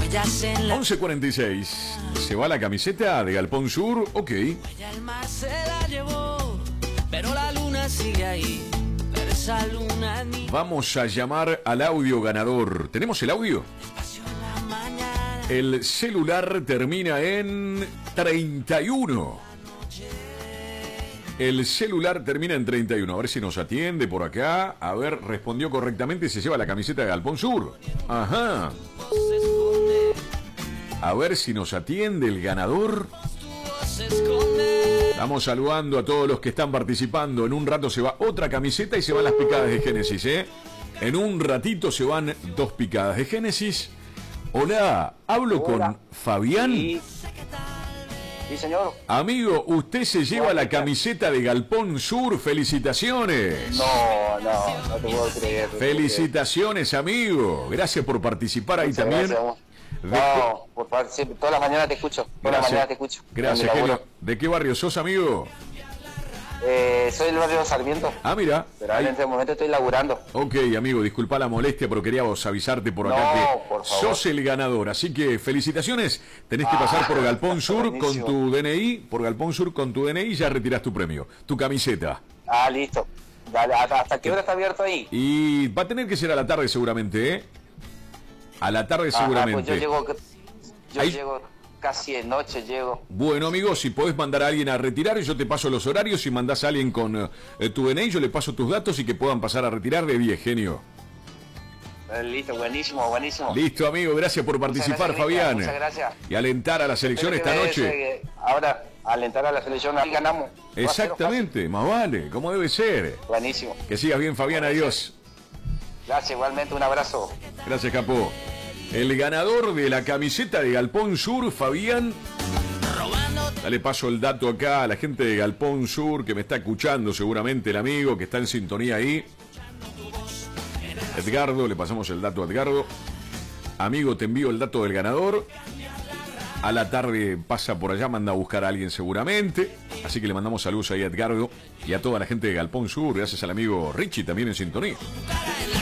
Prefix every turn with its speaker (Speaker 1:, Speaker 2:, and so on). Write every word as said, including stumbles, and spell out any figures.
Speaker 1: once cuarenta y seis. ¿Se va la camiseta de Galpón Sur? Ok.
Speaker 2: Pero la luna sigue ahí. Pero esa luna ni...
Speaker 1: Vamos a llamar al audio ganador. ¿Tenemos el audio? El celular termina en treinta y uno. El celular termina en treinta y uno. A ver si nos atiende por acá. A ver, respondió correctamente y se lleva la camiseta de Galpón Sur. Ajá. A ver si nos atiende el ganador. Estamos saludando a todos los que están participando. En un rato se va otra camiseta y se van las picadas de Génesis, ¿eh? En un ratito se van dos picadas de Génesis. Hola, hablo Hola. con Fabián.
Speaker 3: Sí. Sí, señor.
Speaker 1: Amigo, usted se lleva la camiseta de Galpón Sur. ¡Felicitaciones!
Speaker 3: No, no, no te puedo creer. No
Speaker 1: Felicitaciones, amigo. Gracias por participar ahí
Speaker 3: Muchas
Speaker 1: también.
Speaker 3: Gracias, no, por favor, siempre, todas las mañanas te escucho. Todas las mañanas te escucho.
Speaker 1: Gracias, genio. ¿De qué barrio sos, amigo?
Speaker 3: Eh, soy del barrio Sarmiento.
Speaker 1: Ah, mira.
Speaker 3: Pero ahora en este momento estoy laburando.
Speaker 1: Ok, amigo, disculpa la molestia, pero queríamos avisarte por acá
Speaker 3: no,
Speaker 1: que
Speaker 3: por favor.
Speaker 1: sos el ganador. Así que felicitaciones. Tenés que pasar
Speaker 3: ah,
Speaker 1: por Galpón Sur
Speaker 3: buenísimo.
Speaker 1: con tu D N I. Por Galpón Sur con tu D N I y ya retirás tu premio. Tu camiseta.
Speaker 3: Ah, listo. Dale, ¿hasta, hasta qué hora está abierto ahí?
Speaker 1: Y va a tener que ser a la tarde seguramente, ¿eh? A la tarde
Speaker 3: Ajá,
Speaker 1: seguramente.
Speaker 3: pues yo llego, yo
Speaker 1: Ahí...
Speaker 3: llego casi de noche, llego.
Speaker 1: Bueno, amigo, si podés mandar a alguien a retirar, yo te paso los horarios. Si mandás a alguien con eh, tu D N I, yo le paso tus datos y que puedan pasar a retirar de diez, genio.
Speaker 3: Eh, listo, buenísimo, buenísimo.
Speaker 1: Listo, amigo, gracias por participar,
Speaker 3: gracias,
Speaker 1: Fabián.
Speaker 3: Muchas gracias.
Speaker 1: Y alentar a la selección esta noche.
Speaker 3: Eh, ahora, alentar a la selección, ahí ganamos.
Speaker 1: Exactamente, más vale, como debe ser.
Speaker 3: Buenísimo.
Speaker 1: Que sigas bien, Fabián, adiós.
Speaker 3: Gracias, igualmente, un abrazo.
Speaker 1: Gracias, Capo. El ganador de la camiseta de Galpón Sur, Fabián. Dale paso el dato acá a la gente de Galpón Sur que me está escuchando, seguramente el amigo que está en sintonía ahí. Edgardo, le pasamos el dato a Edgardo. Amigo, te envío el dato del ganador. A la tarde pasa por allá, manda a buscar a alguien seguramente. Así que le mandamos saludos ahí a Edgardo y a toda la gente de Galpón Sur. Gracias al amigo Richie también en sintonía.